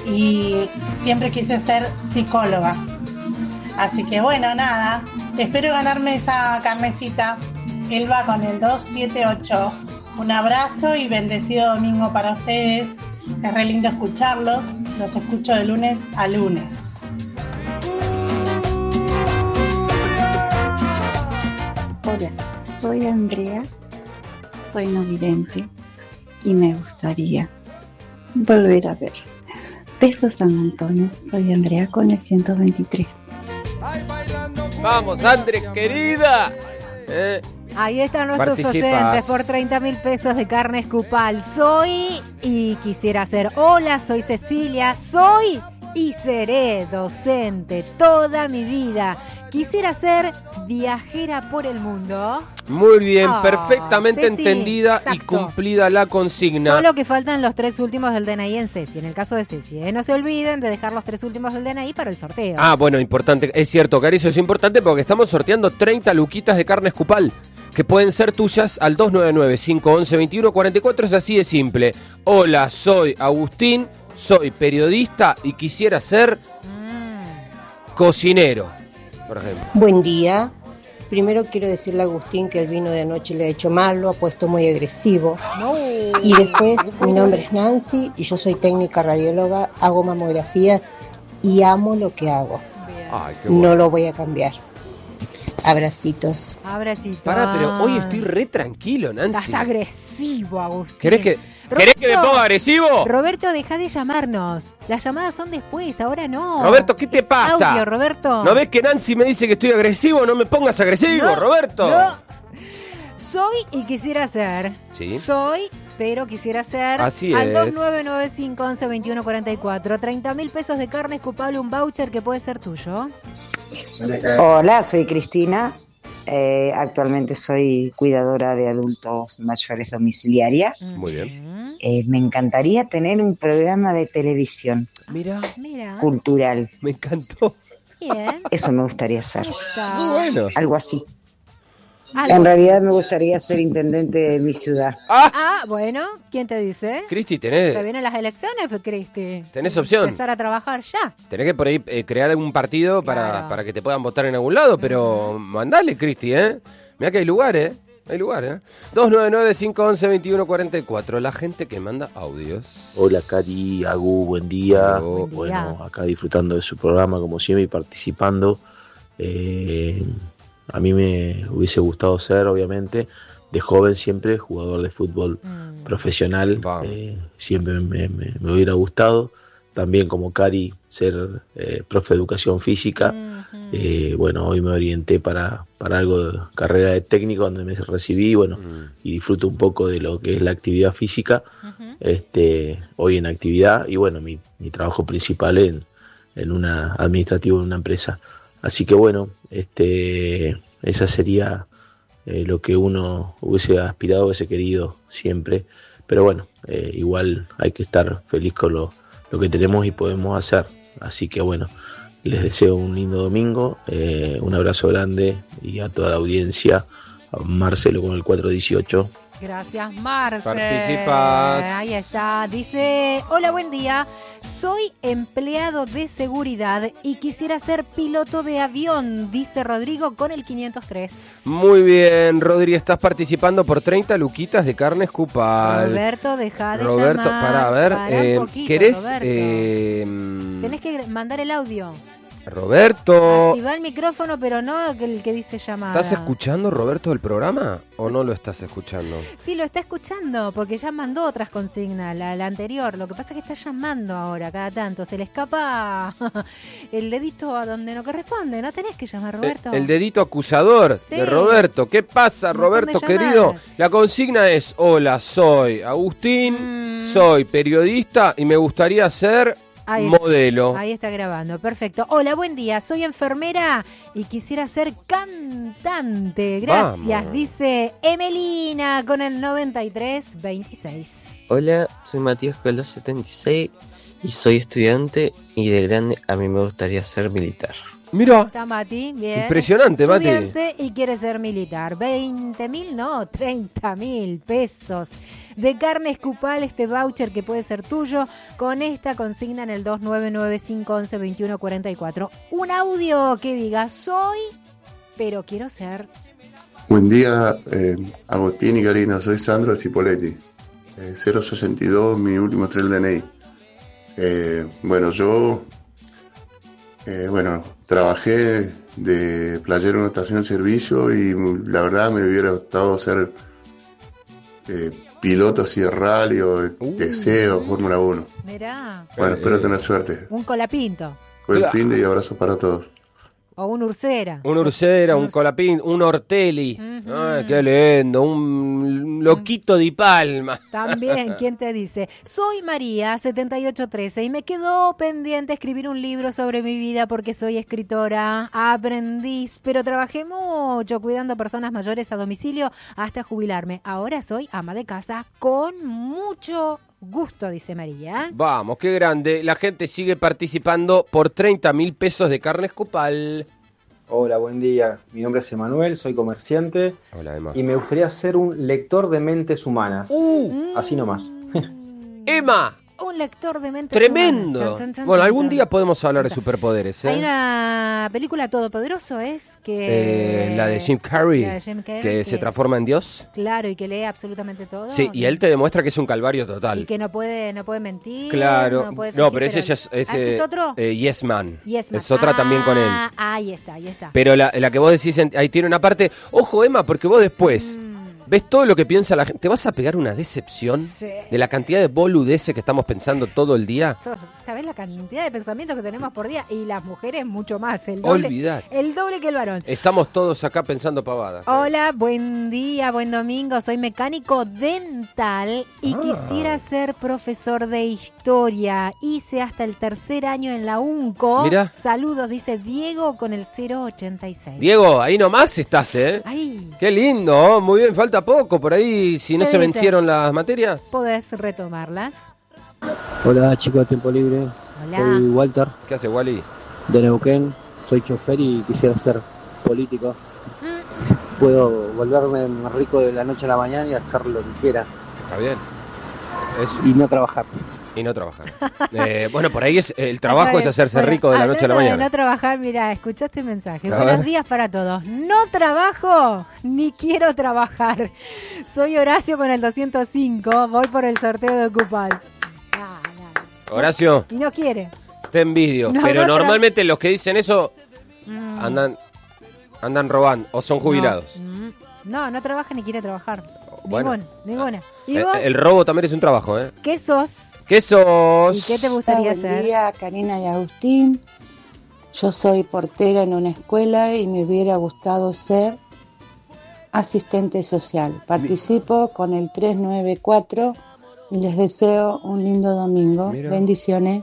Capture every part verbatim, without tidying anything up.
y siempre quise ser psicóloga. Así que bueno, nada, espero ganarme esa carnecita. Elba con el dos siete ocho. Un abrazo y bendecido domingo para ustedes. Es re lindo escucharlos. Los escucho de lunes a lunes. Hola, soy Andrea, soy no vidente y me gustaría volver a ver. Besos a montones, soy Andrea con el ciento veintitrés. Vamos, Andrés, querida. Eh, Ahí están nuestros participas. oyentes por treinta mil pesos de carne escupal. Soy y quisiera ser. Hola, soy Cecilia. Soy y seré docente toda mi vida. Quisiera ser viajera por el mundo. Muy bien, Oh, perfectamente Ceci, entendida exacto. y cumplida la consigna. Solo que faltan los tres últimos del D N I en Ceci, en el caso de Ceci. ¿eh? No se olviden de dejar los tres últimos del D N I para el sorteo. Ah, bueno, importante. Es cierto, Caricio, es importante porque estamos sorteando treinta luquitas de carne escupal que pueden ser tuyas al dos nueve nueve, cinco once, veintiuno cuarenta y cuatro. Es así de simple. Hola, soy Agustín, soy periodista y quisiera ser Mm. cocinero, por ejemplo. Buen día. Primero quiero decirle a Agustín que el vino de anoche le ha hecho mal, lo ha puesto muy agresivo. No. Y después, mi nombre es Nancy y yo soy técnica radióloga, hago mamografías y amo lo que hago. Bien. Ay, qué bueno. No lo voy a cambiar. Abracitos. Abracito. Pará, pero hoy estoy re tranquilo, Nancy. Estás agresivo, Agustín. ¿Querés que, ¿Querés que me ponga agresivo? Roberto, deja de llamarnos. Las llamadas son después, ahora no. Roberto, ¿qué te Es pasa? Audio, Roberto. ¿No ves que Nancy me dice que estoy agresivo? No me pongas agresivo, No, Roberto. no. Soy y quisiera ser. Sí. Soy, pero quisiera ser. Así al es. dos nueve nueve, cinco once, veintiuno cuarenta y cuatro. treinta mil pesos de carne escupable, un voucher que puede ser tuyo. Hola, soy Cristina. Eh, actualmente soy cuidadora de adultos mayores domiciliaria. Muy bien. Eh, me encantaría tener un programa de televisión Mira, Mira. cultural. me encantó. Bien. Eso me gustaría hacer. Está. Muy bueno. Algo así. Algo En así. realidad me gustaría ser intendente de mi ciudad. ¡Ah! Ah, bueno, ¿quién te dice? Cristi, Se tenés, vienen las elecciones, pues, Cristi. tenés opción. Empezar a trabajar ya. Tenés que por ahí eh, crear algún partido para, Claro. para que te puedan votar en algún lado, pero mandale, Cristi, ¿eh? Mirá que hay lugares, ¿eh? Hay lugares, ¿eh? dos nueve nueve, cinco once, veintiuno cuarenta y cuatro. La gente que manda audios. Hola Cari, Agu, buen día. Buen día. Bueno, acá disfrutando de su programa como siempre y participando. Eh, a mí me hubiese gustado ser, obviamente, de joven siempre jugador de fútbol Mm. profesional. Vamos. Eh, siempre me, me- me hubiera gustado. También como Cari, ser eh, profe de educación física. Ujú. Eh, bueno, hoy me orienté para, para algo de carrera de técnico donde me recibí, bueno, Mm. y disfruto un poco de lo que es la actividad física, Ujú. este, hoy en actividad, y bueno, mi, mi trabajo principal en, en una administrativo en una empresa. Así que bueno, este, esa sería eh, lo que uno hubiese aspirado, hubiese querido siempre, pero bueno, eh, igual hay que estar feliz con lo, lo que tenemos y podemos hacer. Así que bueno, les deseo un lindo domingo, eh, un abrazo grande y a toda la audiencia, a Marcelo con el cuatro dieciocho. Gracias, Marce. Participas. Ahí está. Dice, hola, buen día. Soy empleado de seguridad y quisiera ser piloto de avión, dice Rodrigo con el quinientos tres. Muy bien, Rodri, estás participando por treinta luquitas de carne escupal. Roberto, deja de Roberto, llamar. para a ver, Pará un eh, poquito, ¿querés? Roberto. Eh, Tenés que mandar el audio. Roberto, Activa el micrófono, pero no el que dice llamada. ¿estás escuchando, Roberto, el programa o no lo estás escuchando? Sí, lo está escuchando, porque ya mandó otras consignas, la, la anterior. Lo que pasa es que está llamando ahora cada tanto. Se le escapa el dedito a donde no corresponde. No tenés que llamar, Roberto. El, el dedito acusador Sí. de Roberto. ¿Qué pasa, Un montón Roberto, de querido? llamadas. La consigna es, hola, soy Agustín, Mm. soy periodista y me gustaría ser Ahí- modelo. Ahí está grabando, perfecto. Hola, buen día, soy enfermera y quisiera ser cantante. Gracias, Vamos. dice Emelina con el noventa y tres veintiséis. Hola, soy Matías con el dos setenta y seis y soy estudiante y de grande a mí me gustaría ser militar. Mirá. Está Mati, bien. Impresionante, Mati. Estudiante y quiere ser militar. veinte mil, no, treinta mil pesos de Carnes Cupal, este voucher que puede ser tuyo con esta consigna en el dos nueve nueve cinco once veintiuno cuarenta y cuatro. Un audio que diga, soy, pero quiero ser. Buen día, eh, Agustín y Karina, soy Sandro Cipoletti, eh, cero sesenta y dos, mi último tres D N I. Eh, bueno, yo eh, bueno, trabajé de playero en una estación de servicio y la verdad me hubiera gustado ser eh, piloto así de rally o de uh, T C o Fórmula uno. Mirá. Bueno, eh, espero tener suerte. Un colapinto. Buen fin de y abrazos para todos. O un ursera. Un ursera, un colapín, un ortelli. Uh-huh. Ay, qué lindo. Un loquito de Palma. También, ¿quién te dice? Soy María, setenta y ocho trece, y me quedó pendiente escribir un libro sobre mi vida porque soy escritora, aprendiz, pero trabajé mucho cuidando personas mayores a domicilio hasta jubilarme. Ahora soy ama de casa con mucho gusto, dice María. Vamos, qué grande. La gente sigue participando por treinta mil pesos de Carnes Cupal. Hola, buen día. Mi nombre es Emanuel, soy comerciante. Hola, Emma. Y me gustaría ser un lector de mentes humanas. Uh, Así nomás. Emma. Un lector de mentes Tremendo. humanas. Chan, chan, chan, bueno, chan, algún chan. día podemos hablar de superpoderes, ¿eh? Hay una película Todopoderoso, ¿es? Que... Eh, la de Jim Carrey, La de Jim Carrey, que, que se transforma en Dios. Claro, y que lee absolutamente todo. Sí, y él te demuestra que es un calvario total. Y que no puede, no puede mentir. Claro. No, puede No, fingir, pero ese ya es, ese, ¿Ah, ese es otro? Eh, Yes Man. Yes Man. Es otra ah, también con él. Ahí está, ahí está. Pero la, la que vos decís, en- ahí tiene una parte... Ojo, Emma, porque vos después... Mm. ¿Ves todo lo que piensa la gente? ¿Te vas a pegar una decepción Sí. de la cantidad de boludeces que estamos pensando todo el día? ¿Sabés la cantidad de pensamientos que tenemos por día? Y las mujeres mucho más. El doble, Olvidate. el doble que el varón. Estamos todos acá pensando pavadas. Hola, buen día, buen domingo. Soy mecánico dental y Ah. quisiera ser profesor de historia. Hice hasta el tercer año en la UNCO. Mirá. Saludos, dice Diego con el cero ochenta y seis. Diego, ahí nomás estás, ¿eh? Ay, Qué lindo, muy bien, falta poco por ahí. Si no ¿Qué se dice? vencieron las materias. ¿podés retomarlas? Hola chicos de Tiempo Libre, Hola. soy Walter ¿Qué hace, Wally? de Neuquén, soy chofer y quisiera ser político. Mm. Puedo volverme más rico de la noche a la mañana y hacer lo que quiera Está bien. Es- y no trabajar. y no trabajar. Eh, bueno, por ahí es el trabajo Acá es es- hacerse bueno, rico de la noche a la hablando de mañana. no trabajar, mira, escuchaste el mensaje. A Buenos ver. días para todos. No trabajo ni quiero trabajar. Soy Horacio con el doscientos cinco. Voy por el sorteo de Cupal. Ah, no. Horacio, Y no quiere. te envidio. No, pero no tra- normalmente los que dicen eso Mm. andan andan robando o son jubilados. No, mm, no, no trabaja ni quiere trabajar. Bueno. Ninguna, ninguna. ¿Y El, vos? el robo también es un trabajo, ¿eh? ¿Qué sos? ¿Qué sos? ¿Y qué te gustaría Buen hacer? día, Karina y Agustín. Yo soy portera en una escuela y me hubiera gustado ser asistente social. Participo con el tres nueve cuatro y les deseo un lindo domingo. Mira. Bendiciones.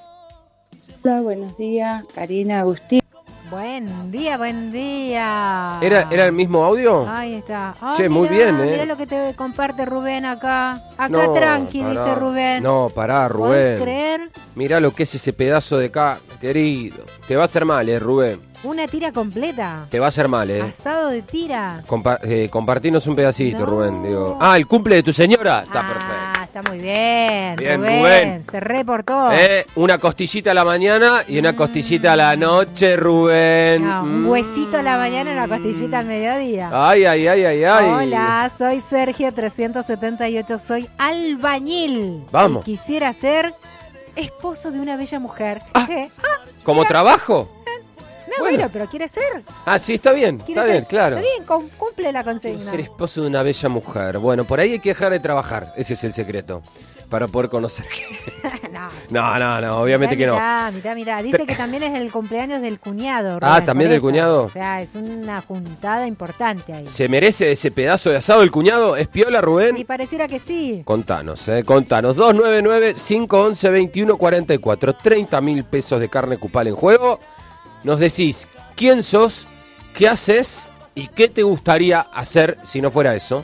Hola, buenos días, Karina, Agustín. Buen día, buen día. ¿Era, ¿Era el mismo audio? Ahí está. Ah, Che, muy mirá, bien, ¿eh? Mirá lo que te comparte Rubén acá. Acá No, tranqui, pará. dice Rubén. No, pará, ¿Podés Rubén. creer? Mirá lo que es ese pedazo de carne, querido. Te va a hacer mal, eh, Rubén. Una tira completa. Te va a hacer mal, eh. Asado de tira. Compa- eh, compartinos un pedacito, No. Rubén. Digo. Ah, el cumple de tu señora. Está Ah, está muy bien. Bien, Rubén. Rubén. Se reportó. perfecto. Eh, una costillita a la mañana y una costillita a la noche, Rubén. No, un Mm. huesito a la mañana y una costillita al mediodía. Ay, ay, ay, ay, ay. Hola, soy Sergio trescientos setenta y ocho, soy albañil. Vamos. Y quisiera ser esposo de una bella mujer. ¿Qué? Ah, ¿Como trabajo? no, bueno. bueno, pero quiere ser. Ah, sí, está bien. Quiere Está ser. bien, claro. Está bien, cum- cumple la Quiero consigna. ser esposo de una bella mujer. Bueno, por ahí hay que dejar de trabajar. Ese es el secreto. Para poder conocer. no. No, no, no, obviamente que no. Mirá, mirá, mirá. Dice que también es el cumpleaños del cuñado. Ah, Rubén, ¿también por del eso. cuñado? O sea, es una juntada importante ahí. ¿Se merece ese pedazo de asado el cuñado? ¿Es piola, Rubén? Y pareciera que sí. Contanos, eh, contanos. dos nueve nueve, cinco once, veintiuno cuarenta y cuatro. treinta mil pesos de carne cupal en juego. Nos decís quién sos, qué haces y qué te gustaría hacer si no fuera eso.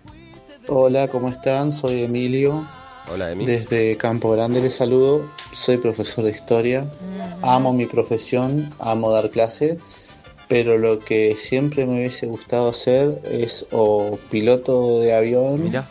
Hola, ¿cómo están? Soy Emilio. Hola, Emilio. Desde Campo Grande les saludo. Soy profesor de historia. amo mi profesión, amo dar clase, pero lo que siempre me hubiese gustado ser es o piloto de avión Mirá.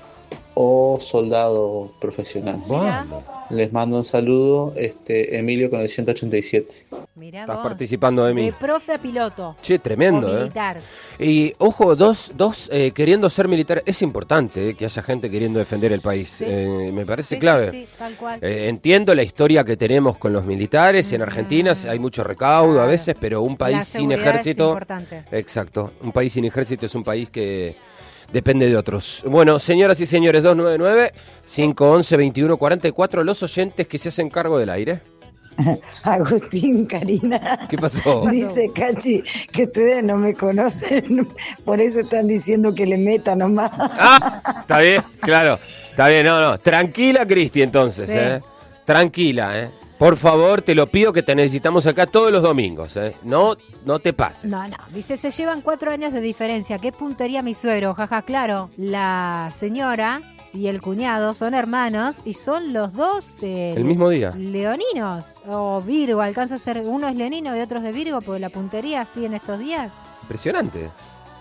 o soldado profesional. Vamos. Les mando un saludo, este Emilio con el ciento ochenta y siete. Mirá Estás vos. participando de mí. De profe a piloto. Che, tremendo, O ¿eh? militar. Y ojo, dos, dos eh, queriendo ser militar. Es importante eh, que haya gente queriendo defender el país. Sí. Eh, me parece Sí, clave. sí, sí, tal cual. Eh, entiendo la historia que tenemos con los militares. En Argentina hay mucho recaudo a veces, pero un La país sin seguridad es ejército. importante. Exacto. Un país sin ejército es un país que depende de otros. Bueno, señoras y señores, dos nueve nueve, cinco uno uno, dos uno cuatro cuatro, los oyentes que se hacen cargo del aire. Agustín, Karina. ¿Qué pasó? Dice Cachi que ustedes no me conocen, por eso están diciendo que le meta nomás. Ah, está bien, claro. Está bien, no, no. Tranquila, Cristi, entonces, Sí. ¿eh? Tranquila, ¿eh? Por favor, te lo pido que te necesitamos acá todos los domingos, ¿eh? No, no te pases. No, no. Dice, se llevan cuatro años de diferencia. ¿Qué puntería mi suegro? Jaja, claro. La señora y el cuñado son hermanos y son los dos... eh, El mismo día. Leoninos. O Virgo. Alcanza a ser... Uno es leonino y otro es de Virgo, porque la puntería así en estos días. Impresionante.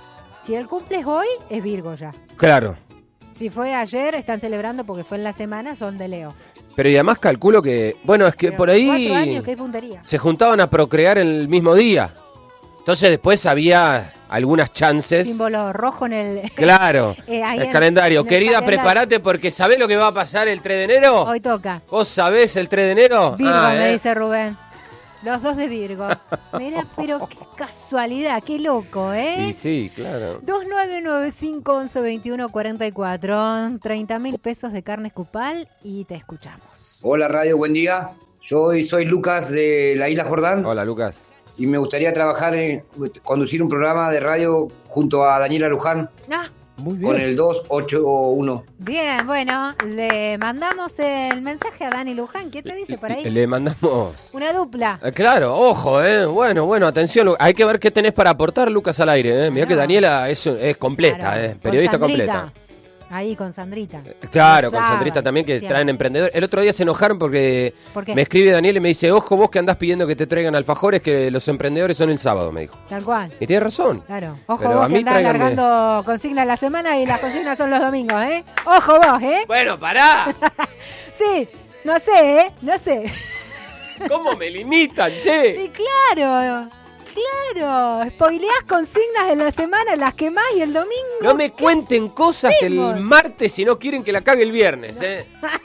Si el cumple es hoy, es Virgo ya. Claro. Si fue ayer, están celebrando porque fue en la semana, son de Leo. Pero y además calculo que, bueno, es que Pero por ahí Cuatro años, ¿qué puntería? se juntaban a procrear en el mismo día. Entonces después había algunas chances. Símbolo rojo en el... Claro, eh, ahí el en- calendario. en el Querida, calendario. prepárate porque ¿sabés lo que va a pasar el tres de enero? Hoy toca. ¿Vos sabés el tres de enero? Virgo, Ah, me ¿eh? dice Rubén. Los dos de Virgo. Mira, pero qué casualidad, qué loco, ¿eh? Y sí, claro. dos nueve nueve cinco once veintiuno cuarenta y cuatro, treinta mil pesos de carne escupal y te escuchamos. Hola Radio, buen día. Yo hoy soy Lucas de la Isla Jordán. Hola, Lucas. Y me gustaría trabajar en conducir un programa de radio junto a Daniela Luján Ah, Muy con el dos ocho uno. bien, bueno, le mandamos el mensaje a Dani Luján. ¿Qué te dice por ahí? Le mandamos... Una dupla. Eh, Claro, ojo, eh. Bueno, bueno, atención. Lu- Hay que ver qué tenés para aportar, Lucas, al aire. Eh. Mirá que Daniela es, es completa, Claro, eh. con Periodista Sandrita. completa. Ahí con Sandrita. Claro, Los con Sandrita sábados, también, que siempre. traen emprendedores. El otro día se enojaron porque ¿Por qué? me escribe Daniel y me dice, ojo, vos que andás pidiendo que te traigan alfajores, que los emprendedores son el sábado, me dijo. Tal cual. Y tiene razón. Claro. Ojo Pero vos a que mí andás tráiganme- largando consignas la semana y las consignas son los domingos, ¿eh? Ojo vos, ¿eh? Bueno, pará. Sí, no sé, ¿eh? No sé. ¿Cómo me limitan, che? Y claro, claro. Spoileás consignas de la semana, las quemás y el domingo. No me cuenten cosas el hacemos? martes si no quieren que la cague el viernes, eh.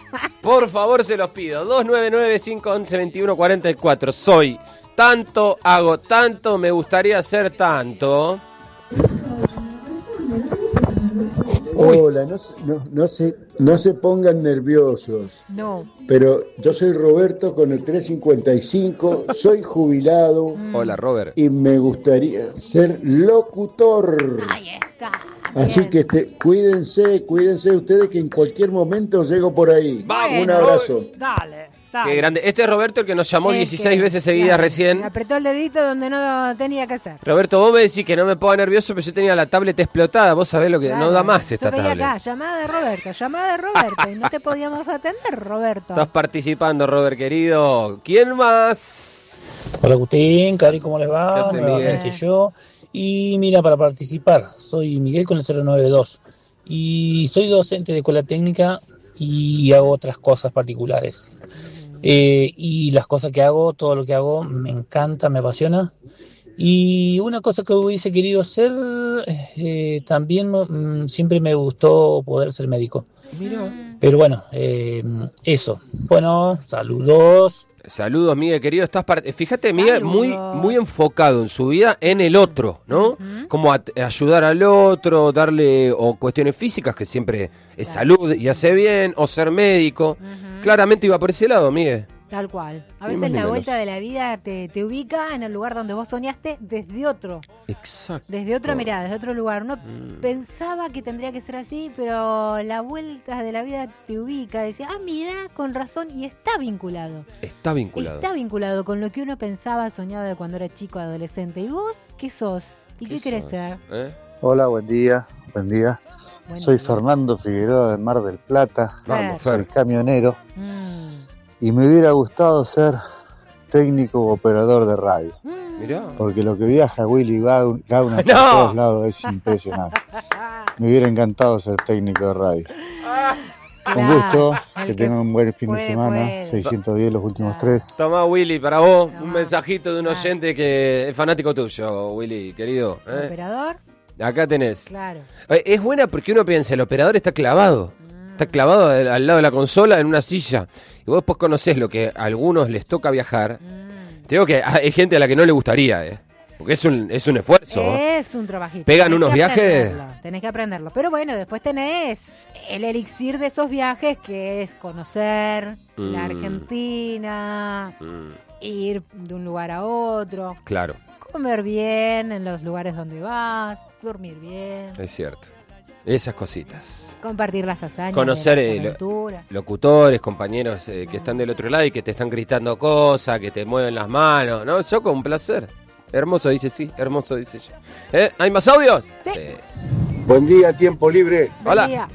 Por favor, se los pido. dos nueve nueve cinco once veintiuno cuarenta y cuatro. Soy tanto, hago tanto, me gustaría hacer tanto. Hola, no, se- no, no, se, no se pongan nerviosos, No. pero yo soy Roberto con el trescientos cincuenta y cinco, soy jubilado Hola, Robert. y me gustaría ser locutor. Ahí está. Así que este, cuídense, cuídense ustedes que en cualquier momento llego por ahí. Vamos, Un abrazo. Dale, dale. Qué grande. Este es Roberto, el que nos llamó Es dieciséis que, veces seguidas claro, recién. Apretó el dedito donde no tenía que hacer. Roberto, vos me decís que no me ponga nervioso, pero yo tenía la tablet explotada. Vos sabés lo que Claro. no da más esta Yo veía tablet. acá, llamada de Roberto, llamada de Roberto, y no te podíamos atender, Roberto. Estás participando, Robert, querido. ¿Quién más? Hola Agustín, Cari, ¿cómo les ¿Qué va? hace, Nuevamente Miguel? yo. Y mira, para participar, soy Miguel con el cero nueve dos y soy docente de escuela técnica y hago otras cosas particulares. Eh, y las cosas que hago, todo lo que hago, me encanta, me apasiona. Y una cosa que hubiese querido ser, eh, también mm, siempre me gustó poder ser médico. Pero bueno, eh, eso. Bueno, saludos. Saludos, Miguel, querido. Estás par- Fíjate, Miguel, muy, muy enfocado en su vida en el otro, ¿no? Como a- ayudar al otro, darle o cuestiones físicas, que siempre es salud y hace bien, o ser médico. Claramente iba por ese lado, Miguel. Tal cual. A Ni veces más ni la menos. vuelta de la vida te, te ubica en el lugar donde vos soñaste desde otro. Exacto. Desde otra mirada, desde otro lugar. Uno Mm. pensaba que tendría que ser así, pero la vuelta de la vida te ubica. Decía, ah, mira, con razón. Y está vinculado. Está vinculado. Está vinculado con lo que uno pensaba, soñaba de cuando era chico, adolescente. ¿Y vos qué sos? ¿Y qué, querés ser? ¿Eh? Hola, buen día, buen día. Buen Soy día. Fernando Figueroa de Mar del Plata. Vamos, soy Fer. camionero Mm. y me hubiera gustado ser técnico u operador de radio. Mirá. Porque lo que viaja Willy Gauna Gauna por ¡No! todos lados es impresionante. Me hubiera encantado ser técnico de radio. Un gusto, el que que tengan un buen fin puede, de semana. puede. seiscientos diez los últimos tres. Tomá, Willy, para vos, un mensajito de un oyente que es fanático tuyo, Willy, querido. ¿eh? ¿Operador? Acá tenés. Claro. Eh, Es buena porque uno piensa, el operador está clavado. Está clavado al, al lado de la consola en una silla. Y vos después conocés lo que a algunos les toca viajar. Te digo que hay gente a la que no le gustaría, ¿eh? Porque es un, es un esfuerzo. Es un trabajito. Pegan Tenés unos que viajes. aprenderlo, Tenés que aprenderlo. Pero bueno, después tenés el elixir de esos viajes, que es conocer Mm. la Argentina, Mm, ir de un lugar a otro, claro, comer bien en los lugares donde vas, dormir bien, es cierto. Esas cositas. compartir las hazañas, Conocer de eh, las lo- aventuras. locutores, compañeros eh, que están del otro lado y que te están gritando cosas, que te mueven las manos, ¿no? Yo con placer. Hermoso, dice sí, hermoso, dice yo. ¿Eh? ¿Hay más audios? Sí. Buen día, tiempo libre. Buen Hola. día.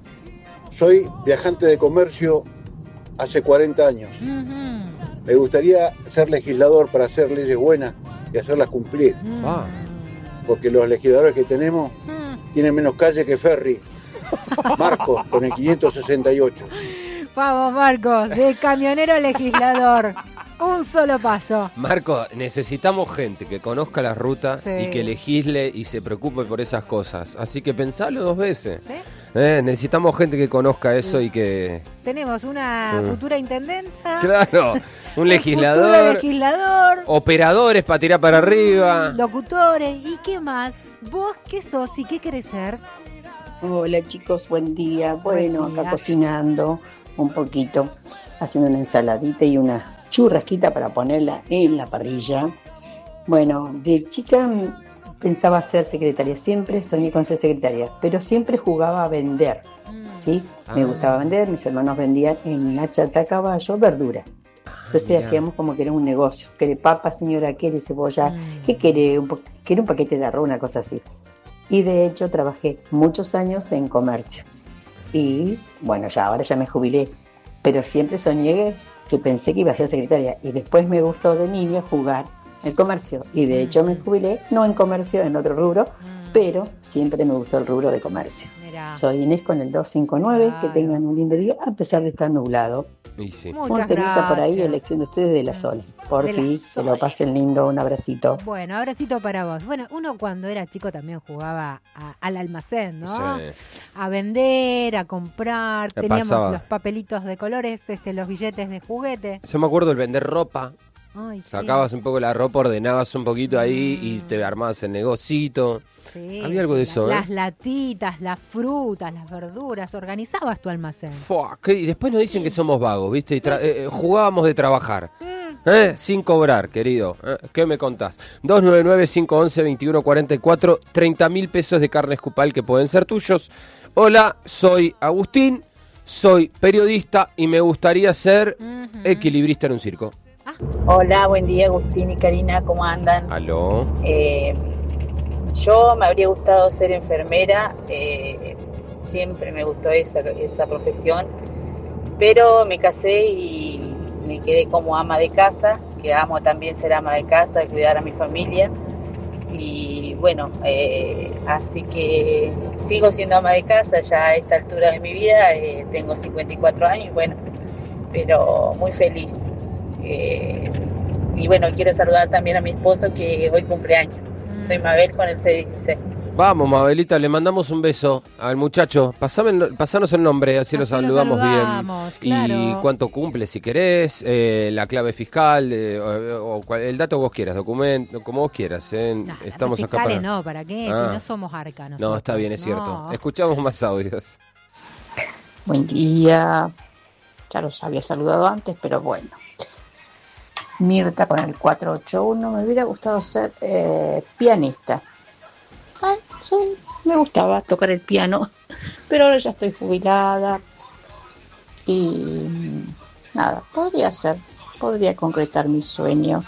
Soy viajante de comercio hace cuarenta años. Ujú. Me gustaría ser legislador para hacer leyes buenas y hacerlas cumplir. Ah, Porque los legisladores que tenemos Mm. tienen menos calle que ferry. Marcos, con el quinientos sesenta y ocho. Vamos, Marcos, de camionero a legislador. Un solo paso. Marco, necesitamos gente que conozca las rutas Sí. y que legisle y se preocupe por esas cosas. Así que pensalo dos veces. ¿Sí? Eh, necesitamos gente que conozca eso y que... Tenemos una Mm. futura intendenta. Claro, un futuro legislador, legislador. operadores para tirar para arriba. Locutores. ¿Y qué más? ¿Vos qué sos y qué querés ser? Hola chicos, buen día. Bueno, Buen día. acá cocinando un poquito, haciendo una ensaladita y una churrasquita para ponerla en la parrilla. Bueno, de chica mm, pensaba ser secretaria, siempre soñé con ser secretaria, pero siempre jugaba a vender, ¿sí? Me Ah. gustaba vender, mis hermanos vendían en la chata a caballo verdura. Entonces mirá. hacíamos como que era un negocio. ¿Quiere papa, señora? ¿Quiere cebolla? ¿Qué quiere? Un po- ¿Quiere un paquete de arroz? Una cosa así. Y de hecho trabajé muchos años en comercio. Y bueno, ya ahora ya me jubilé. Pero siempre soñé que pensé que iba a ser secretaria. Y después me gustó de niña jugar el comercio. Y de hecho me jubilé, no en comercio, en otro rubro, pero siempre me gustó el rubro de comercio. Mirá. Soy Inés con el dos cinco nueve. Que tengan un lindo día a pesar de estar nublado. Y sí. Muchas Un temita por ahí, gracias. elección de ustedes de la Sole. Por De la fin, que Sole. lo pasen lindo, un abracito. Bueno, abracito para vos. Bueno, uno cuando era chico también jugaba a- al almacén, ¿no? Sí. A vender, a comprar. Me Teníamos pasaba. los papelitos de colores, este, los billetes de juguete. Yo me acuerdo el vender ropa. Ay, sí. Sacabas un poco la ropa, ordenabas un poquito ahí y te armabas el negocito. Sí, Había algo de sí, eso, la- ¿eh? Las latitas, las frutas, las verduras. Organizabas tu almacén. Fua, ¿qué? Y después nos dicen que somos vagos, ¿viste? Y tra- eh, eh, jugábamos de trabajar. ¿Eh? Sin cobrar, querido. ¿Eh? ¿Qué me contás? dos nueve nueve, cinco once, veintiuno cuarenta y cuatro, treinta mil pesos de carne escupal que pueden ser tuyos. Hola, soy Agustín, soy periodista y me gustaría ser equilibrista en un circo. Hola, buen día Agustín y Karina, ¿cómo andan? Aló. Eh, yo me habría gustado ser enfermera, eh, siempre me gustó esa, esa profesión, pero me casé y me quedé como ama de casa, que amo también ser ama de casa, cuidar a mi familia. Y bueno, eh, así que sigo siendo ama de casa ya a esta altura de mi vida, eh, tengo cincuenta y cuatro años, bueno, pero muy feliz. Eh, y bueno, quiero saludar también a mi esposo que hoy cumpleaños. Soy Mabel con el C dieciséis. Vamos, Mabelita, le mandamos un beso al muchacho. Pasame el no- pasanos el nombre, así, lo Así lo saludamos, saludamos, bien. claro. Y cuánto cumple, si querés, eh, la clave fiscal, eh, o, o cual- el dato que vos quieras, documento, como vos quieras. eh. Estamos acá Fiscales para... no, ¿para qué? Ah. Si no somos arcanos. No, está bien, es cierto. No. Escuchamos más audios. Buen día. Ya los había saludado antes, pero bueno. Mirta con el cuatro ocho uno. Me hubiera gustado ser eh, pianista. Ah, sí, me gustaba tocar el piano, pero ahora ya estoy jubilada. Y mm, nada, podría ser, podría concretar mi sueño.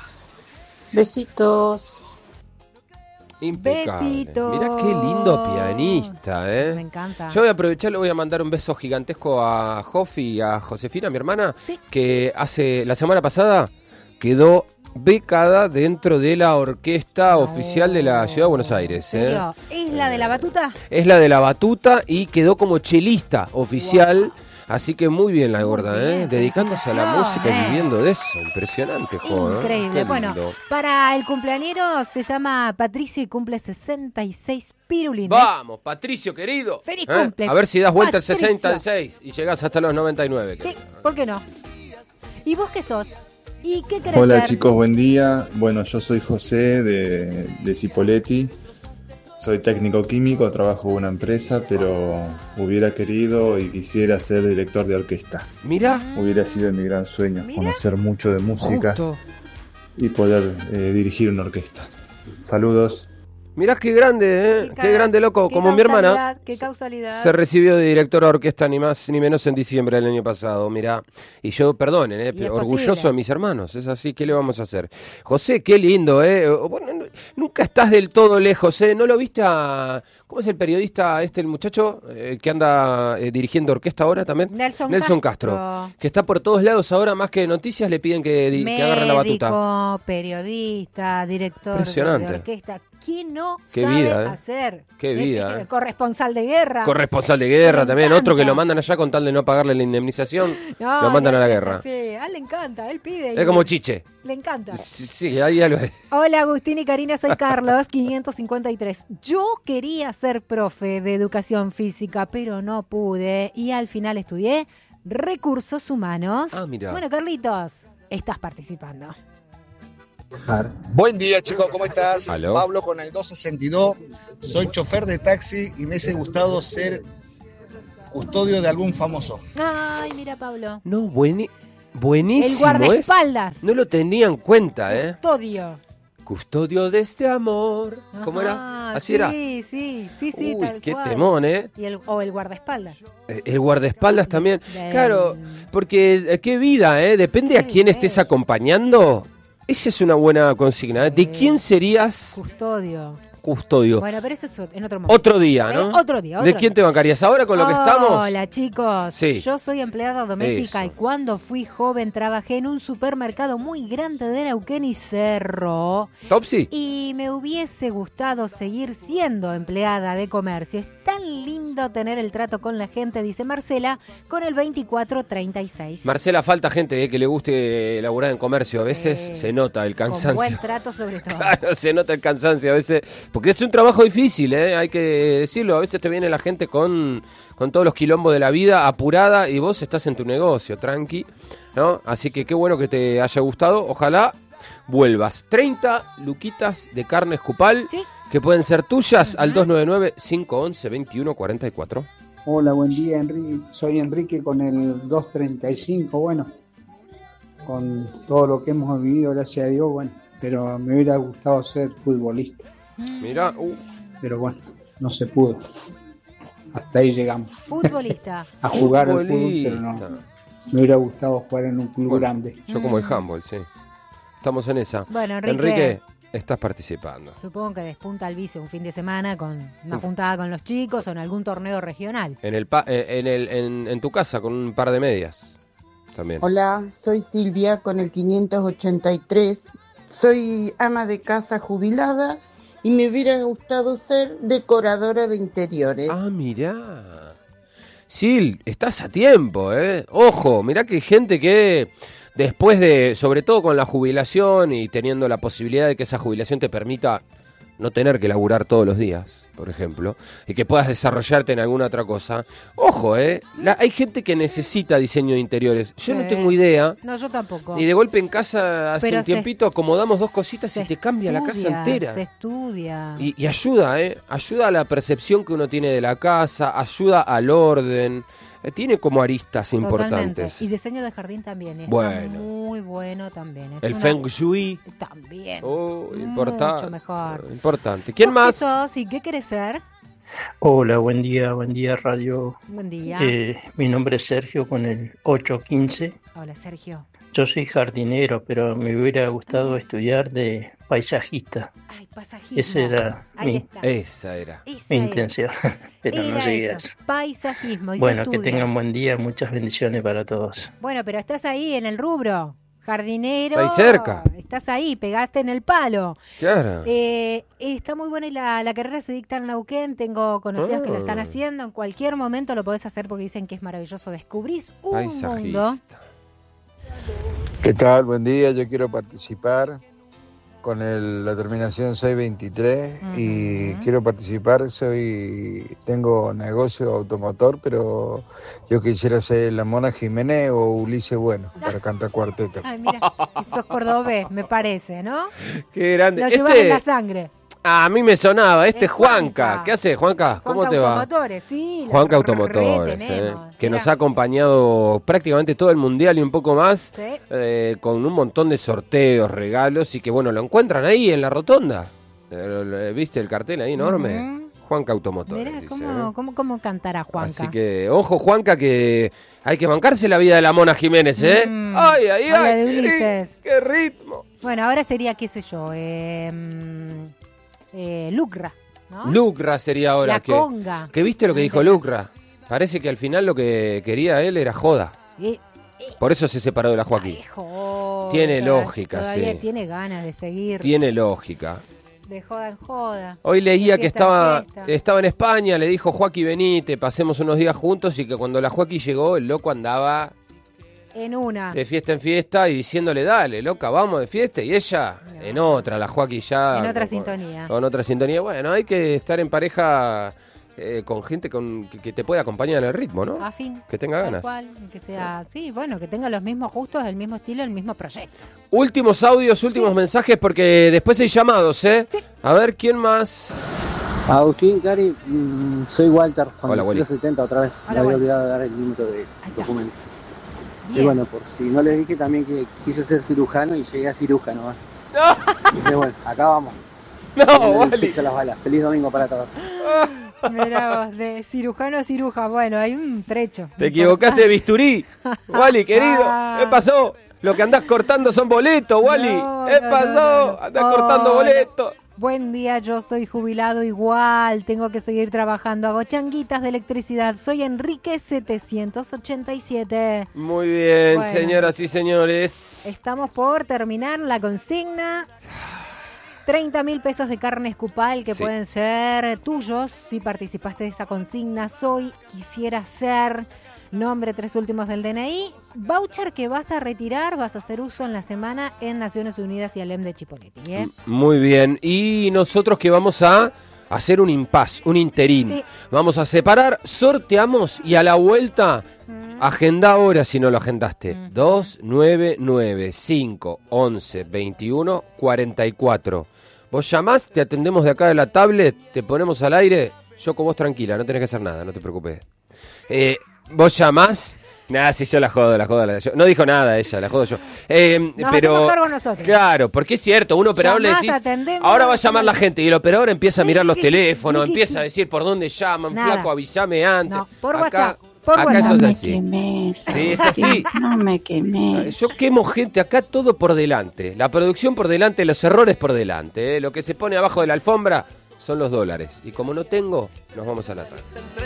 Besitos. Impecable. Besitos. Mirá qué lindo pianista, ¿eh? Me encanta. Yo voy a aprovechar, le voy a mandar un beso gigantesco a Jofi y a Josefina, mi hermana, que hace la semana pasada quedó becada dentro de la orquesta oficial de la Ciudad de Buenos Aires. ¿En ¿eh? serio? ¿Es la de la batuta? Es la de la batuta y quedó como chelista oficial. Wow. Así que muy bien la gorda, ¿eh? Dedicándose a la música y viviendo de eso. Impresionante, jo, increíble. ¿eh? Bueno, para el cumpleañero se llama Patricio y cumple sesenta y seis pirulines. Vamos, Patricio, querido. Feliz ¿Eh? cumple. A ver si das vuelta al Patricio. sesenta y seis y llegás hasta los noventa y nueve. ¿Qué? ¿Por qué no? ¿Y vos qué sos? ¿Y qué querés Hola ser? chicos, buen día. Bueno, yo soy José de, de Cipolletti. Soy técnico químico, trabajo en una empresa, pero hubiera querido y quisiera ser director de orquesta. Mira. Hubiera sido mi gran sueño, Mirá. conocer mucho de música. Justo. Y poder eh, dirigir una orquesta. Saludos. Mirá qué grande, ¿eh? Qué, qué grande, loco. Qué Como mi hermana. Qué causalidad. Se recibió de directora de orquesta ni más ni menos en diciembre del año pasado, mirá. Y yo, perdonen, ¿eh? orgulloso posible. de mis hermanos. Es así, ¿qué le vamos a hacer? José, qué lindo, ¿eh? Bueno, nunca estás del todo lejos, ¿eh? ¿No lo viste a... ¿Cómo es el periodista este, el muchacho eh, que anda eh, dirigiendo orquesta ahora también? Nelson, Nelson Castro. Castro. Que está por todos lados ahora, más que noticias, le piden que, di, Médico, que agarre la batuta. periodista, director Impresionante. de orquesta. ¿Quién no Qué sabe vida, ¿eh? hacer? Qué vida, ¿eh? Corresponsal de guerra. Corresponsal de guerra también. Otro que lo mandan allá con tal de no pagarle la indemnización. No, lo mandan no, a la no, guerra. Sí, a él le encanta, él pide. Es como Chiche. Le encanta. Sí, sí, ahí ya lo es. Hola Agustín y Karina, soy Carlos, quinientos cincuenta y tres. Yo quería ser profe de educación física, pero no pude. Y al final estudié recursos humanos. Ah, mira. Bueno, Carlitos, estás participando. Buen día, chicos, ¿cómo estás? ¿Aló? Pablo con el doscientos sesenta y dos. Soy chofer de taxi y me hubiese gustado ser custodio de algún famoso. Ay, mira, Pablo. No, bueni, buenísimo. El guardaespaldas. ¿eh? No lo tenía en cuenta, ¿eh? Custodio. Custodio de este amor. ¿Cómo Ajá, era? Así sí, era. Sí, sí, sí, sí. Uy, tal qué cual. temón, ¿eh? Y el, o el guardaespaldas. Eh, El guardaespaldas también. Bien. Claro, porque eh, qué vida, ¿eh? Depende a quién estés acompañando. Esa es una buena consigna. ¿eh? ¿De quién serías Custodio. custodio? Bueno, pero eso es en otro momento. Otro día, ¿no? Eh, otro día. Otro ¿De quién día. te bancarías ahora con lo que estamos? Hola, chicos. Sí. Yo soy empleada doméstica Eso. y cuando fui joven trabajé en un supermercado muy grande de Neuquén y Cerro. ¿Topsy? Y me hubiese gustado seguir siendo empleada de comercio. Es tan lindo tener el trato con la gente, dice Marcela, con el veinticuatro treinta y seis. Marcela, falta gente eh, que le guste laburar en comercio. A veces Sí. se nota el Con cansancio. buen trato sobre todo. Claro, se nota el cansancio a veces. Porque es un trabajo difícil, ¿eh? Hay que decirlo. A veces te viene la gente con, con todos los quilombos de la vida, apurada, y vos estás en tu negocio, tranqui, ¿no? Así que qué bueno que te haya gustado. Ojalá vuelvas. treinta luquitas de carne escupal ¿Sí? que pueden ser tuyas al dos nueve nueve, cinco once, veintiuno cuarenta y cuatro. Hola, buen día, Enrique. Soy Enrique con el doscientos treinta y cinco. Bueno, con todo lo que hemos vivido, gracias a Dios, bueno, pero me hubiera gustado ser futbolista. Mira, uh. Pero bueno, no se pudo. Hasta ahí llegamos. Futbolista. A jugar al fútbol, Futbolista. pero no. Me hubiera gustado jugar en un club Bueno, grande. Yo como el handball, sí. Estamos en esa. Bueno, Enrique. Enrique, estás participando. Supongo que despunta el vicio un fin de semana con una juntada con los chicos o en algún torneo regional. En el pa- eh, en el en, en tu casa con un par de medias también. Hola, soy Silvia con el quinientos ochenta y tres. Soy ama de casa jubilada y me hubiera gustado ser decoradora de interiores. Ah, mirá. Sil, estás a tiempo, ¿eh? Ojo, mirá que hay gente que después de, sobre todo con la jubilación y teniendo la posibilidad de que esa jubilación te permita no tener que laburar todos los días, por ejemplo, y que puedas desarrollarte en alguna otra cosa. Ojo, ¿eh? La- hay gente que necesita diseño de interiores. Yo no Sí. tengo idea. No, yo tampoco. Y de golpe en casa hace Pero un se- tiempito acomodamos dos cositas y te cambia la casa Estudia, entera. Se estudia. Y, y ayuda, ¿eh? Ayuda a la percepción que uno tiene de la casa, ayuda al orden. Eh, tiene como aristas Totalmente. importantes. Y diseño de jardín también. Está Bueno. muy bueno también. Es El una- Feng Shui. También. Oh, importante. Mucho mejor. Importante. ¿Quién ¿Vos qué más? sos y qué querés ser? Hola, buen día, buen día Radio. Buen día. Eh, mi nombre es Sergio con el ochocientos quince. Hola, Sergio. Yo soy jardinero, pero me hubiera gustado estudiar de paisajista. Ay, pasajismo. Esa era Ahí mi, está. Esa era. Esa mi era. intención, pero Era no llegué a eso, eso. Paisajismo. Y se Bueno, que estudia. tengan buen día, muchas bendiciones para todos. Bueno, pero estás ahí en el rubro. Jardinero. Está ahí cerca. Estás ahí, pegaste en el palo. Claro. Eh, está muy buena y la, la carrera se dicta en Neuquén. Tengo conocidas Ah. que lo están haciendo. En cualquier momento lo podés hacer porque dicen que es maravilloso. Descubrís un Paisajista. mundo. ¿Qué tal? Buen día, yo quiero participar con el- la terminación seiscientos veintitrés y quiero participar, soy tengo negocio automotor, pero yo quisiera ser la Mona Jiménez o Ulises Bueno para cantar cuarteto. Ay, mira, sos cordobés, me parece, ¿no? Qué grande. Lo llevas Este- en la sangre. A mí me sonaba, este Es es Juanca. Juanca. ¿Qué hace, Juanca? ¿Cómo Juanca te va? Automotores, sí. la Juanca re Automotores, eh, tenemos. que Mira. nos ha acompañado prácticamente todo el Mundial y un poco más, Sí. eh, con un montón de sorteos, regalos, y que bueno, lo encuentran ahí en la rotonda. Eh, ¿Viste el cartel ahí enorme? Ujú. Juanca Automotores. Mirá dice, cómo, ¿eh? cómo, cómo cantará Juanca. Así que, ojo Juanca, que hay que bancarse la vida de la Mona Jiménez, ¿eh? Mm. ¡Ay, ay, Hola, ay! de qué ri- Ulises. ¡Qué ritmo! Bueno, ahora sería, qué sé yo, eh, mm, eh, Lucra, ¿no? Lucra sería ahora. La que, conga. que viste lo que dijo Lucra. Parece que al final lo que quería él era joda. Eh, Por eso se separó de la Joaquín. joda, Tiene lógica, todavía sí. tiene ganas de seguir Tiene lógica. de joda en joda. Hoy leía De que fiesta en estaba, fiesta. estaba en España, le dijo Joaquín, venite, pasemos unos días juntos, y que cuando la Joaquín llegó, el loco andaba En una. de fiesta en fiesta y diciéndole, dale, loca, vamos de fiesta, y ella en otra, la Joaquín ya... En otra con- sintonía. Con otra sintonía. Bueno, hay que estar en pareja eh, con gente con, que, que te pueda acompañar en el ritmo, ¿no? A fin. Que tenga Tal ganas. cual, que sea, sí, bueno, que tenga los mismos gustos, el mismo estilo, el mismo proyecto. Últimos audios, últimos mensajes, porque después hay llamados, ¿eh? A ver, ¿quién más? Agustín, Cari, mm, soy Walter, Juan Hola, del Wally. siglo setenta otra vez. Hola, Me había Wally. olvidado de dar el número de documento. Y Bien. bueno, por si no les dije también que quise ser cirujano y llegué a cirujano. ¿va? Dije, bueno, acá vamos. No, Ponerle el Wally. pecho a las balas. Feliz domingo para todos. Mirá vos, de cirujano a ciruja, bueno, hay un trecho. Te equivocaste de bisturí, Wally, querido. ¿Qué pasó? Lo que andás cortando son boletos, Wally. No, ¿Qué no, pasó? no, no. Andás cortando Hola. boletos. Buen día, yo soy jubilado igual, tengo que seguir trabajando, hago changuitas de electricidad, soy Enrique setecientos ochenta y siete. Muy bien, Bueno. señoras y señores. Estamos por terminar la consigna. treinta mil pesos de carne escupal que Sí. pueden ser tuyos si participaste de esa consigna. Soy, quisiera ser, nombre, tres últimos del D N I. Voucher que vas a retirar, vas a hacer uso en la semana en Naciones Unidas y Alem de Chipoleti. ¿eh? Muy bien. Y nosotros que vamos a hacer un impasse, un interín. Sí. Vamos a separar, sorteamos y a la vuelta, agenda ahora si no lo agendaste. dos nueve nueve cinco once veintiuno cuarenta y cuatro. Vos llamás, te atendemos de acá de la tablet, te ponemos al aire. Yo con vos tranquila, no tenés que hacer nada, no te preocupes. Eh, vos llamás. Nada, si yo la jodo, la jodo. La, yo- no dijo nada ella, la jodo yo. Eh, Nos pero, hacemos cargo nosotros. Claro, porque es cierto, un operador le Llamás, decís, atendemos, ahora va a llamar la hacemos- gente, y el operador empieza a mirar los ¿Qué- teléfonos, qué- qué- empieza a decir por dónde llaman, Nada. flaco, avísame antes. No, por acá, WhatsApp, por acá WhatsApp. eso es No me así. quemes. Sí, es así. No me quemes. Yo quemo gente acá, todo por delante. La producción por delante, los errores por delante. ¿eh? Lo que se pone abajo de la alfombra son los dólares. Y como no tengo, nos vamos a la tarde.